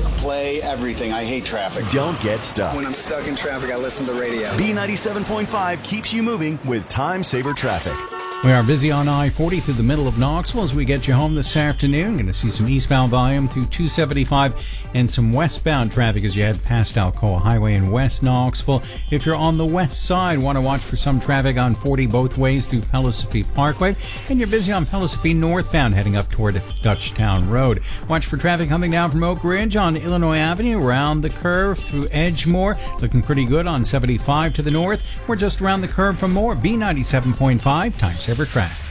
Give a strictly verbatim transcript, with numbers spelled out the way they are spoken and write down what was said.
play, everything. I hate traffic. Don't get stuck. When I'm stuck in traffic, I listen to the radio. B ninety-seven point five keeps you moving with Time Saver Traffic. We are busy on I forty through the middle of Knoxville as we get you home this afternoon. Going to see some eastbound volume through two seventy-five and some westbound traffic as you head past Alcoa Highway in West Knoxville. If you're on the west side, want to watch for some traffic on forty both ways through Pellissippi Parkway. And you're busy on Pellissippi northbound heading up toward Dutchtown Road. Watch for traffic coming down from Oak Ridge on Illinois Avenue around the curve through Edgemore. Looking pretty good on seventy-five to the north. We're just around the curve from Moore. B ninety-seven point five, Time Saver Traffic.